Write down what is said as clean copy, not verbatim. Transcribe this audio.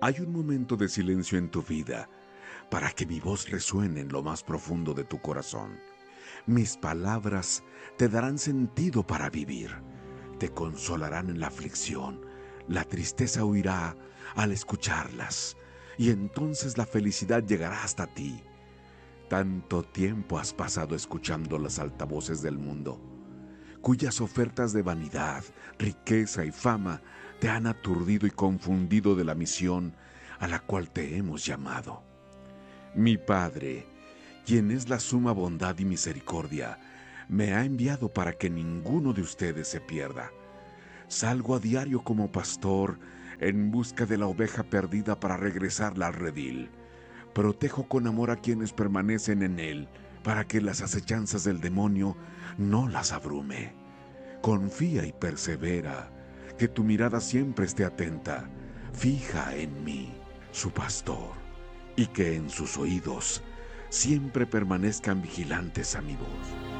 Hay un momento de silencio en tu vida para que mi voz resuene en lo más profundo de tu corazón. Mis palabras te darán sentido para vivir, te consolarán en la aflicción, la tristeza huirá al escucharlas y entonces la felicidad llegará hasta ti. Tanto tiempo has pasado escuchando las altavoces del mundo, cuyas ofertas de vanidad, riqueza y fama te han aturdido y confundido de la misión a la cual te hemos llamado. Mi Padre, quien es la suma bondad y misericordia, me ha enviado para que ninguno de ustedes se pierda. Salgo a diario como pastor en busca de la oveja perdida para regresarla al redil. Protejo con amor a quienes permanecen en él, para que las acechanzas del demonio no las abrume. Confía y persevera, que tu mirada siempre esté atenta, fija en mí, su pastor, y que en sus oídos siempre permanezcan vigilantes a mi voz.